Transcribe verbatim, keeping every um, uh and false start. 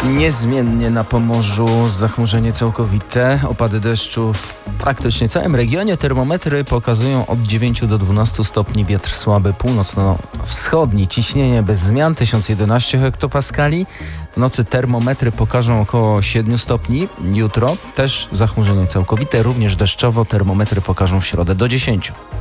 Niezmiennie na Pomorzu zachmurzenie całkowite, opady deszczu w praktycznie całym regionie. Termometry pokazują od dziewięciu do dwunastu stopni, wiatr słaby północno-wschodni, ciśnienie bez zmian tysiąc jedenaście hektopaskali. W nocy termometry pokażą około siedmiu stopni. Jutro też zachmurzenie całkowite, również deszczowo, termometry pokażą w środę do dziesięciu.